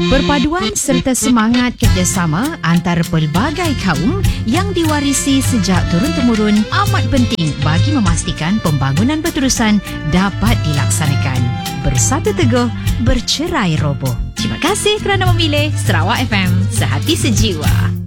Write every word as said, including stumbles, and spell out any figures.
Perpaduan serta semangat kerjasama antara pelbagai kaum yang diwarisi sejak turun-temurun amat penting bagi memastikan pembangunan berterusan dapat dilaksanakan. Bersatu teguh, bercerai roboh. Terima kasih kerana memilih Sarawak F M, sehati sejiwa.